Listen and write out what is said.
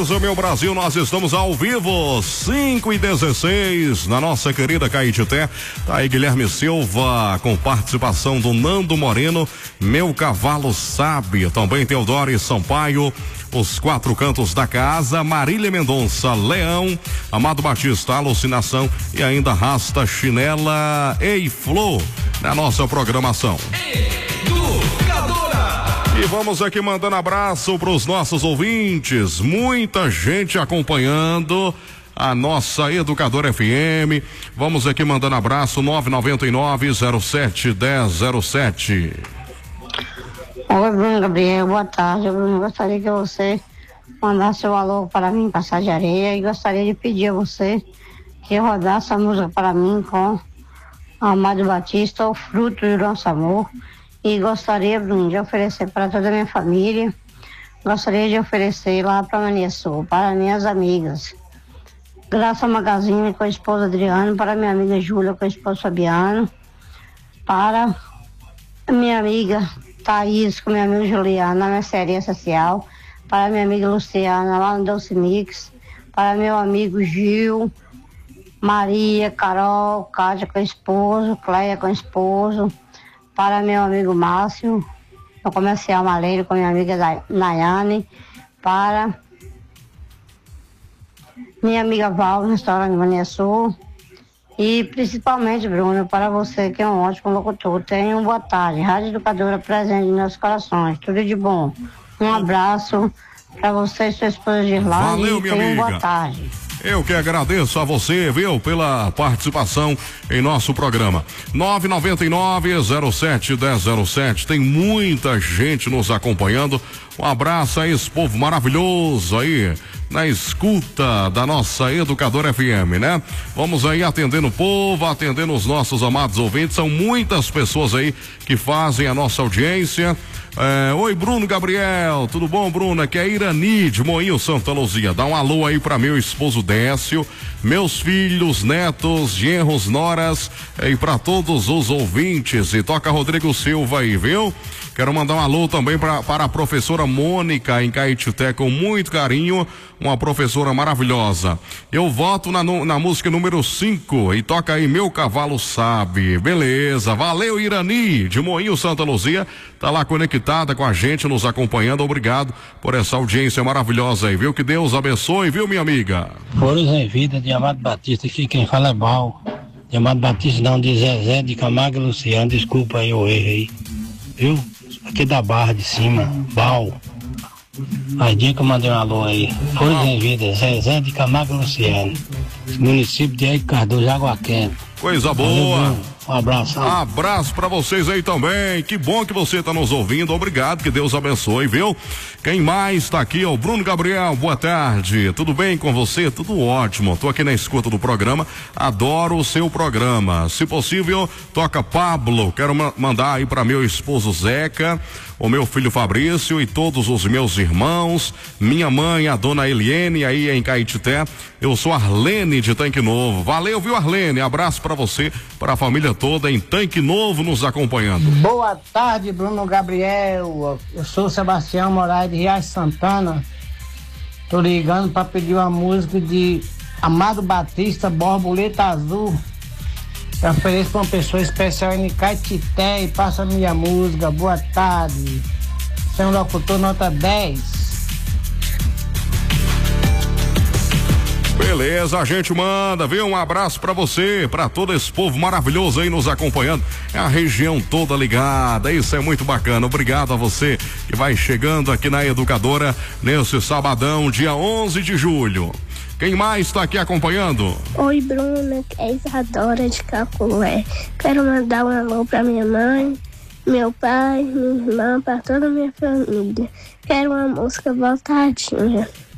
Meu Brasil, nós estamos ao vivo, 5h16, na nossa querida Caetité. Tá aí Guilherme Silva, com participação do Nando Moreno, Meu Cavalo Sabe. Também Teodoro Sampaio, Os Quatro Cantos da Casa, Marília Mendonça, Leão, Amado Batista, Alucinação e ainda Rasta Chinela e Flor na nossa programação. E vamos aqui mandando abraço para os nossos ouvintes, muita gente acompanhando a nossa Educadora FM. Vamos aqui mandando abraço, 999-07-1007. Oi, Bruno Gabriel, boa tarde. Bruno, gostaria que você mandasse o alô para mim, Passar de Areia, e gostaria de pedir a você que rodasse a música para mim com Amado Batista, O Fruto do Nosso Amor. E gostaria, Bruno, de oferecer para toda a minha família. Gostaria de oferecer lá para Maniaçu, para minhas amigas. Graça Magazine com a esposa Adriano, para minha amiga Júlia com a esposa Fabiano, para minha amiga Thaís com minha amiga Juliana na mercearia social, para minha amiga Luciana lá no Doce Mix, para meu amigo Gil, Maria, Carol, Cátia com o esposo, Cleia com o esposo, para meu amigo Márcio, no Comercial Maleiro, com minha amiga Nayane, para minha amiga Val, no restaurante Maniaçu, e principalmente, Bruno, para você que é um ótimo locutor. Tenha uma boa tarde. Rádio Educadora presente em nossos corações. Tudo de bom. Um abraço para você e sua esposa Girlane. Valeu, minha amiga. Boa tarde. Eu que agradeço a você, viu, pela participação em nosso programa. 999-07-1007. Tem muita gente nos acompanhando. Um abraço a esse povo maravilhoso aí na escuta da nossa Educadora FM, né? Vamos aí atendendo o povo, atendendo os nossos amados ouvintes. São muitas pessoas aí que fazem a nossa audiência. Oi, Bruno Gabriel, tudo bom, Bruno? Aqui é Irani de Moinho, Santa Luzia. Dá um alô aí para meu esposo Décio, meus filhos, netos, genros, noras e para todos os ouvintes. E toca Rodrigo Silva aí, viu? Quero mandar um alô também para a professora Mônica em Caetité, com muito carinho, uma professora maravilhosa. Eu voto na música número 5 e toca aí Meu Cavalo Sabe. Beleza, valeu, Irani de Moinho, Santa Luzia, tá lá conectada com a gente, nos acompanhando. Obrigado por essa audiência maravilhosa aí, viu? Que Deus abençoe, viu, minha amiga? Flores em Vida de Amado Batista, aqui quem fala é Bal. De Amado Batista não, de Zezé de Camargo e Luciano, desculpa aí o erro aí, viu? Aqui da Barra de Cima, Bal. Faz dia que eu mandei um alô aí. Flores em Vida, Zezé de Camargo e Luciano, município de Eike Cardoso, Água Quente. Coisa boa. Um abraço. Abraço pra vocês aí também. Que bom que você tá nos ouvindo. Obrigado, que Deus abençoe, viu? Quem mais tá aqui? O Bruno Gabriel, boa tarde. Tudo bem com você? Tudo ótimo. Tô aqui na escuta do programa. Adoro o seu programa. Se possível, toca Pablo. Quero mandar aí pra meu esposo Zeca, o meu filho Fabrício e todos os meus irmãos, minha mãe, a dona Eliene, aí em Caetité. Eu sou Arlene de Tanque Novo. Valeu, viu, Arlene? Abraço pra você, pra família toda em Tanque Novo nos acompanhando. Boa tarde, Bruno Gabriel. Eu sou Sebastião Moraes de Riacho Santana. Tô ligando pra pedir uma música de Amado Batista, Borboleta Azul. Eu ofereço pra uma pessoa especial em Caetité e passa a minha música. Boa tarde. Você é um locutor nota 10. Beleza, a gente manda, viu? Um abraço pra você, pra todo esse povo maravilhoso aí nos acompanhando. É a região toda ligada, isso é muito bacana. Obrigado a você que vai chegando aqui na Educadora nesse sabadão, dia 11 de julho. Quem mais está aqui acompanhando? Oi, Bruna, é Isadora de Caculé. Quero mandar um alô pra minha mãe, meu pai, minha irmã, pra toda a minha família. Quero uma música voltadinha.